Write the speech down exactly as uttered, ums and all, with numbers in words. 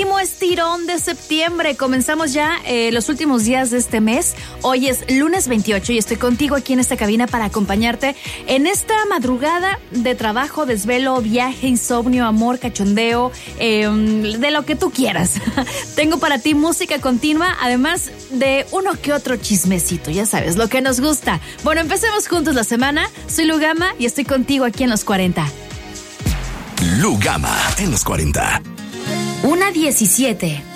último estirón de septiembre. Comenzamos ya eh, los últimos días de este mes. Hoy es lunes veintiocho y estoy contigo aquí en esta cabina para acompañarte en esta madrugada de trabajo, desvelo, viaje, insomnio, amor, cachondeo, eh, de lo que tú quieras. Tengo para ti música continua, además de uno que otro chismecito, ya sabes, lo que nos gusta. Bueno, empecemos juntos la semana. Soy Lu Gama y estoy contigo aquí en los cuarenta. Lu Gama en los cuarenta. Una diecisiete.